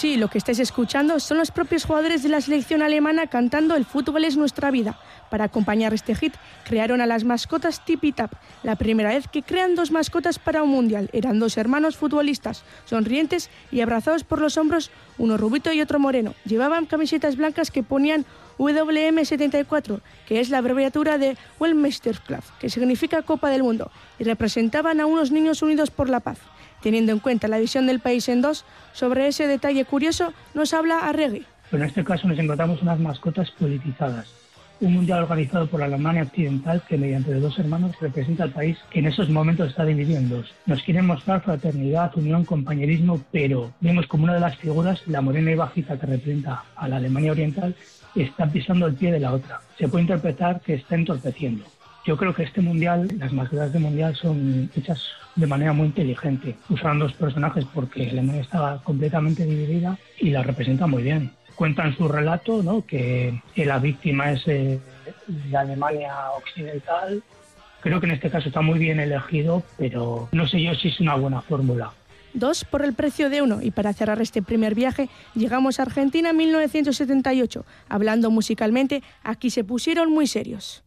sí, lo que estáis escuchando son los propios jugadores de la selección alemana cantando "El fútbol es nuestra vida". Para acompañar este hit, crearon a las mascotas Tipi Tap. La primera vez que crean dos mascotas para un mundial. Eran dos hermanos futbolistas, sonrientes y abrazados por los hombros, uno rubito y otro moreno. Llevaban camisetas blancas que ponían WM74, que es la abreviatura de Weltmeisterschaft, que significa Copa del Mundo, y representaban a unos niños unidos por la paz. Teniendo en cuenta la visión del país en dos, sobre ese detalle curioso nos habla Arregui. Pero en este caso nos encontramos unas mascotas politizadas. Un mundial organizado por la Alemania Occidental que mediante dos hermanos representa al país que en esos momentos está dividido en dos. Nos quieren mostrar fraternidad, unión, compañerismo, pero vemos como una de las figuras, la morena y bajita que representa a la Alemania Oriental, está pisando el pie de la otra. Se puede interpretar que está entorpeciendo. Yo creo que este mundial, las mascotas de mundial son hechas de manera muy inteligente. Usaron dos personajes porque Alemania estaba completamente dividida y la representan muy bien. Cuentan su relato, ¿no? que la víctima es la Alemania Occidental. Creo que en este caso está muy bien elegido, pero no sé yo si es una buena fórmula. 2 por el precio de 1, y para cerrar este primer viaje llegamos a Argentina en 1978. Hablando musicalmente, aquí se pusieron muy serios.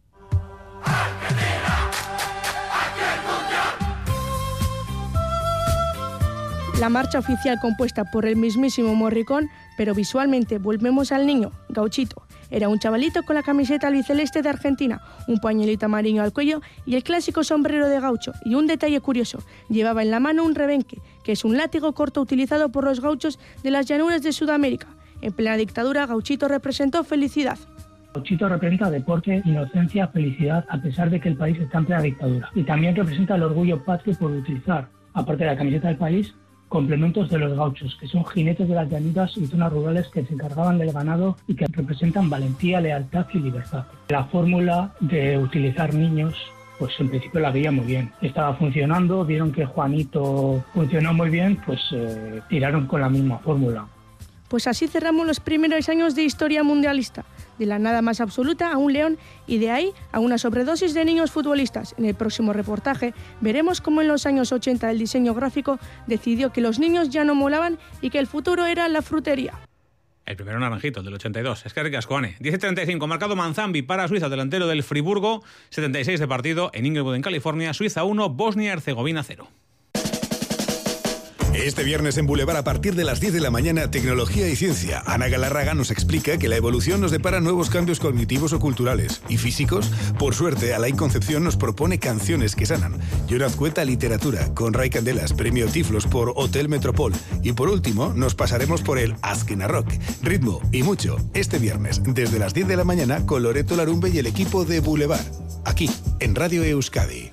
La marcha oficial compuesta por el mismísimo Morricón, pero visualmente volvemos al niño, Gauchito. Era un chavalito con la camiseta albiceleste de Argentina, un pañuelito amarillo al cuello y el clásico sombrero de gaucho. Y un detalle curioso, llevaba en la mano un rebenque, que es un látigo corto utilizado por los gauchos de las llanuras de Sudamérica. En plena dictadura, Gauchito representó felicidad. Gauchito representa deporte, inocencia, felicidad, a pesar de que el país está en plena dictadura. Y también representa el orgullo patrio por utilizar, aparte de la camiseta del país, complementos de los gauchos, que son jinetes de las llanuras y zonas rurales que se encargaban del ganado y que representan valentía, lealtad y libertad. La fórmula de utilizar niños, pues en principio la veía muy bien. Estaba funcionando, vieron que Juanito funcionó muy bien, pues tiraron con la misma fórmula. Pues así cerramos los primeros años de historia mundialista, de la nada más absoluta a un león y de ahí a una sobredosis de niños futbolistas. En el próximo reportaje veremos cómo en los años 80 el diseño gráfico decidió que los niños ya no molaban y que el futuro era la frutería. El primero naranjito, del 82. Es que ricasco, Ane. 10:35, marcado Manzambi para Suiza, delantero del Friburgo. 76 de partido en Inglewood, en California. Suiza 1, Bosnia-Herzegovina 0. Este viernes en Boulevard a partir de las 10 de la mañana, Tecnología y Ciencia. Ana Galarraga nos explica que la evolución nos depara nuevos cambios cognitivos o culturales y físicos. Por suerte, Alain Concepción nos propone canciones que sanan. John Azcueta, literatura, con Ray Candelas, premio Tiflos por Hotel Metropol. Y por último, nos pasaremos por el Azkena Rock, ritmo y mucho. Este viernes, desde las 10 de la mañana, con Loreto Larumbe y el equipo de Boulevard. Aquí, en Radio Euskadi.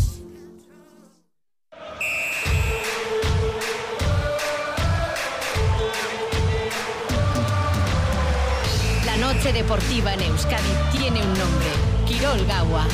La noche deportiva en Euskadi tiene un nombre: Kirol Gaua.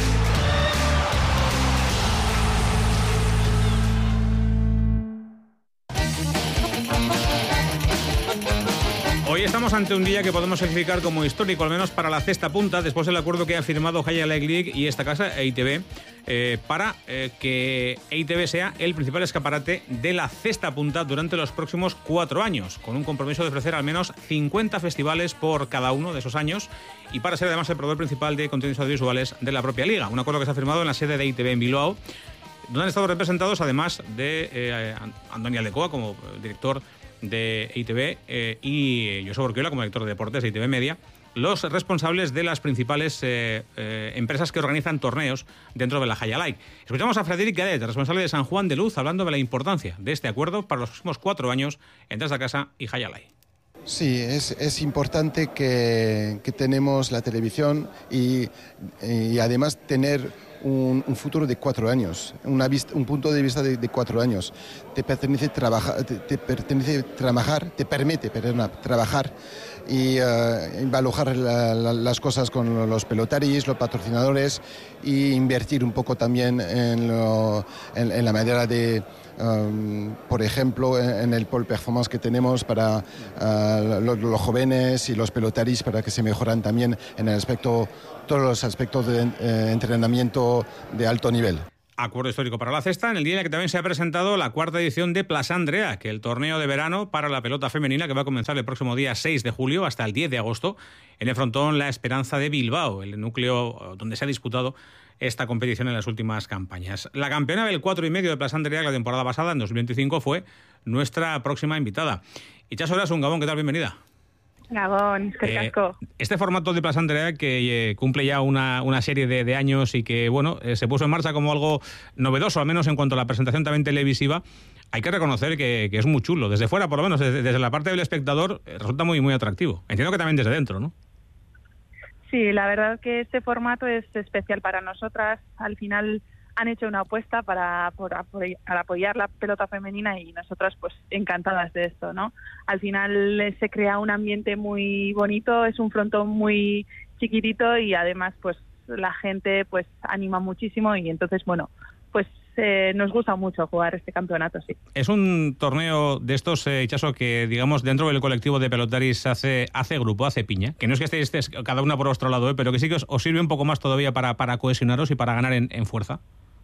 Hoy estamos ante un día que podemos calificar como histórico, al menos para la cesta punta, después del acuerdo que ha firmado High League y esta casa, EITB, para que EITB sea el principal escaparate de la cesta punta durante los próximos 4 años, con un compromiso de ofrecer al menos 50 festivales por cada uno de esos años y para ser además el proveedor principal de contenidos audiovisuales de la propia liga. Un acuerdo que se ha firmado en la sede de EITB en Bilbao, donde han estado representados además de Andoni Aldecoa como director de EITB y Josep Orquiola como director de deportes de EITB Media, los responsables de las principales empresas que organizan torneos dentro de la High League. Escuchamos a Frederic Gadet, responsable de San Juan de Luz, hablando de la importancia de este acuerdo para los próximos 4 años entre esta casa y High League. Sí, es importante que tenemos la televisión y además tener un futuro de 4 años, un punto de vista de 4 años. Te permite trabajar y valorar las cosas con los pelotaris, los patrocinadores e invertir un poco también en la manera de, por ejemplo, en el pole performance que tenemos para los jóvenes y los pelotaris, para que se mejoran también en el aspecto, todos los aspectos de entrenamiento de alto nivel. Acuerdo histórico para la cesta, en el día en el que también se ha presentado la 4ª edición de Plaça Andrea, que el torneo de verano para la pelota femenina que va a comenzar el próximo día 6 de julio hasta el 10 de agosto en el frontón La Esperanza de Bilbao, el núcleo donde se ha disputado esta competición en las últimas campañas. La campeona del 4,5 de Plaça Andrea la temporada pasada, en 2025, fue nuestra próxima invitada. Itxaso Erasun, Gabón, ¿qué tal? Bienvenida. Gabón, qué casco. Este formato de Plaça Andrea que cumple ya una serie de años y que bueno se puso en marcha como algo novedoso, al menos en cuanto a la presentación también televisiva, hay que reconocer que es muy chulo. Desde fuera, por lo menos, desde la parte del espectador, resulta muy, muy atractivo. Entiendo que también desde dentro, ¿no? Sí, la verdad que este formato es especial para nosotras. Al final han hecho una apuesta para apoyar la pelota femenina y nosotras pues encantadas de esto, ¿no? Al final se crea un ambiente muy bonito, es un frontón muy chiquitito y además pues la gente pues anima muchísimo y entonces bueno, pues nos gusta mucho jugar este campeonato, sí. Es un torneo de estos, Itxaso, que digamos dentro del colectivo de pelotaris hace grupo, hace piña, que no es que estéis cada una por vuestro lado, pero que sí que os sirve un poco más todavía para cohesionaros y para ganar en fuerza.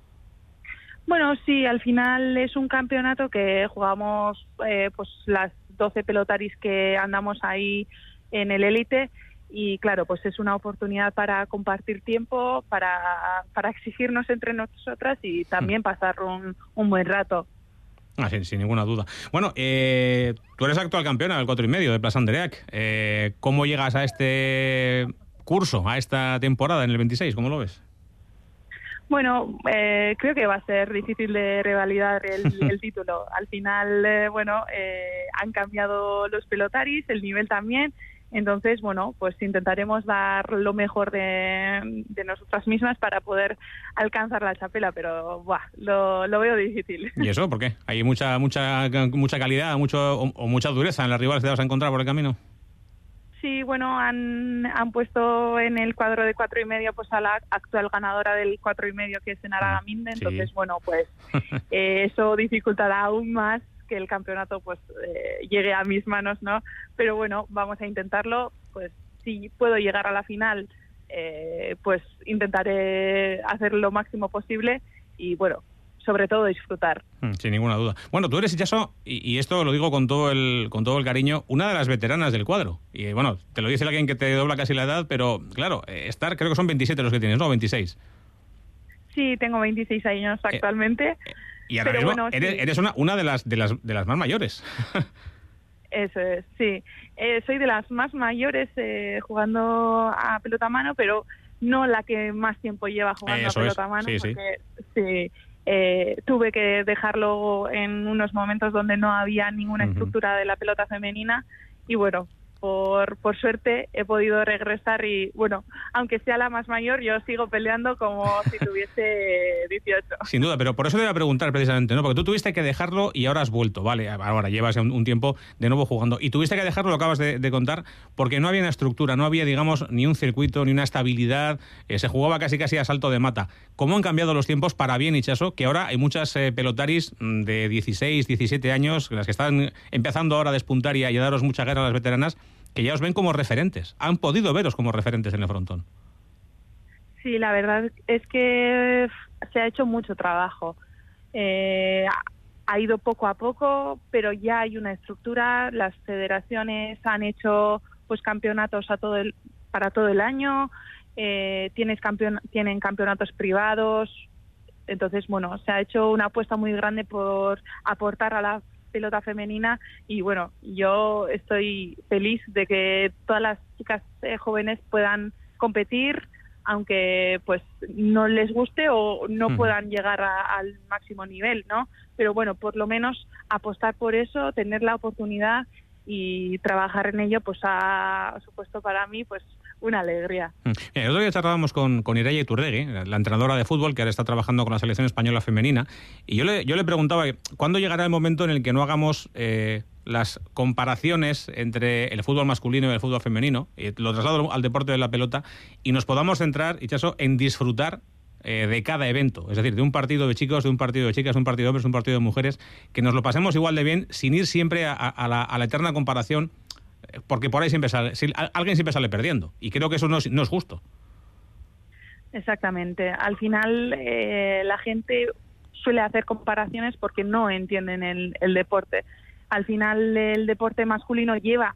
Bueno, sí, al final es un campeonato que jugamos pues las 12 pelotaris que andamos ahí en el élite y claro, pues es una oportunidad para compartir tiempo, para exigirnos entre nosotras y también pasar un buen rato. Sin ninguna duda. Bueno, tú eres actual campeona del 4,5 de Plaça Andreac. ¿Cómo llegas a este curso, a esta temporada en el 26? ¿Cómo lo ves? Bueno, creo que va a ser difícil de revalidar el título. Al final, han cambiado los pelotaris, el nivel también. Entonces, bueno, pues intentaremos dar lo mejor de nosotras mismas para poder alcanzar la chapela, pero lo veo difícil. ¿Y eso por qué? ¿Hay mucha calidad, mucha dureza en las rivales que te vas a encontrar por el camino? Sí, bueno, han puesto en el cuadro de 4,5 pues a la actual ganadora del 4,5, que es Enara Gaminde. Entonces, bueno, pues eso dificultará aún más que el campeonato pues llegue a mis manos, ¿no? Pero bueno, vamos a intentarlo. Pues si puedo llegar a la final, pues intentaré hacer lo máximo posible y bueno, sobre todo disfrutar. Sin ninguna duda. Bueno, tú eres, Itxaso, y esto lo digo con todo el cariño, una de las veteranas del cuadro. Y bueno, te lo dice alguien que te dobla casi la edad, pero claro, creo que son 27 los que tienes, ¿no? 26. Sí, tengo 26 años actualmente. Y ahora mismo bueno, eres una de las más mayores. Eso es, sí. Soy de las más mayores jugando a pelota a mano, pero no la que más tiempo lleva jugando a pelota a mano. Sí, porque sí. Tuve que dejarlo en unos momentos donde no había ninguna estructura de la pelota femenina y bueno, por suerte he podido regresar y bueno, aunque sea la más mayor, yo sigo peleando como si tuviese 18. Sin duda, pero por eso te iba a preguntar precisamente, ¿no? Porque tú tuviste que dejarlo y ahora has vuelto, ¿vale? Ahora llevas un tiempo de nuevo jugando y tuviste que dejarlo, lo acabas de contar, porque no había una estructura, no había, digamos, ni un circuito, ni una estabilidad, se jugaba casi a salto de mata. ¿Cómo han cambiado los tiempos para bien, Itxaso? Que ahora hay muchas pelotaris de 16, 17 años, las que están empezando ahora a despuntar y a daros mucha guerra a las veteranas, que ya os ven como referentes. Han podido veros como referentes en el frontón. Sí, la verdad es que se ha hecho mucho trabajo. Ha ido poco a poco, pero ya hay una estructura. Las federaciones han hecho pues campeonatos para todo el año. Tienen campeonatos privados. Entonces, bueno, se ha hecho una apuesta muy grande por aportar a la pelota femenina y bueno, yo estoy feliz de que todas las chicas jóvenes puedan competir, aunque pues no les guste o no puedan llegar al máximo nivel, ¿no? Pero bueno, por lo menos apostar por eso, tener la oportunidad y trabajar en ello, pues ha supuesto para mí pues una alegría. El otro día charlábamos con Ireia Iturregui, la entrenadora de fútbol que ahora está trabajando con la selección española femenina, y yo le preguntaba ¿cuándo llegará el momento en el que no hagamos las comparaciones entre el fútbol masculino y el fútbol femenino, y lo traslado al deporte de la pelota, y nos podamos centrar, Itxaso, en disfrutar de cada evento, es decir, de un partido de chicos, de un partido de chicas, de un partido de hombres, de un partido de mujeres, que nos lo pasemos igual de bien sin ir siempre a la eterna comparación, porque por ahí alguien siempre sale perdiendo, y creo que eso no es justo. Exactamente. Al final la gente suele hacer comparaciones porque no entienden el deporte. Al final el deporte masculino lleva